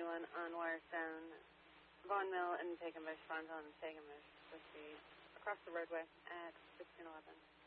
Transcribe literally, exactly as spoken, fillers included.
anyone on Wirestone, Vaughn Mill, and taken by Sponson and taken by the across the roadway at sixteen eleven.